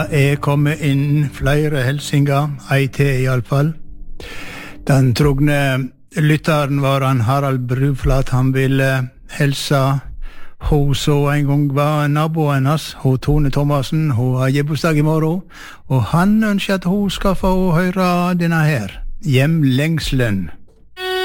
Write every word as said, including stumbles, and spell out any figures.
Er kommet inn flere helsinger, ei til i alle fall. Den trogne lytteren var han Harald Bruflat. Han ville helsa hun så en gang var naboen hans, hun Tone Thomassen. Hun har gebursdag i morgen, og han ønsker at hun skal få høre denne her, Hjemlengselen.